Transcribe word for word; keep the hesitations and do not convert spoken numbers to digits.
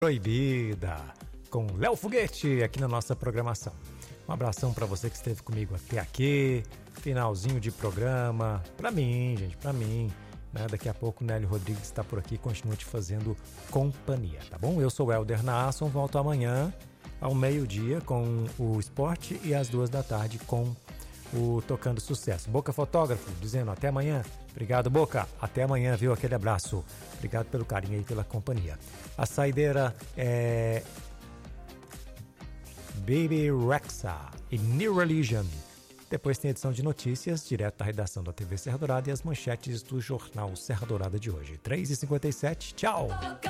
Proibida, com Léo Foguete aqui na nossa programação. Um abração para você que esteve comigo até aqui, finalzinho de programa, para mim, gente, para mim, né? Daqui a pouco o Nélio Rodrigues está por aqui, continua te fazendo companhia, tá bom? Eu sou o Helder Naasson, volto amanhã ao meio-dia com o esporte e às duas da tarde com o Tocando Sucesso. Boca Fotógrafo, dizendo até amanhã. Obrigado, Boca. Até amanhã, viu? Aquele abraço. Obrigado pelo carinho e pela companhia. A saideira é Baby Rexha e New Religion. Depois tem a edição de notícias, direto da redação da T V Serra Dourada e as manchetes do jornal Serra Dourada de hoje. três e cinquenta e sete. Tchau!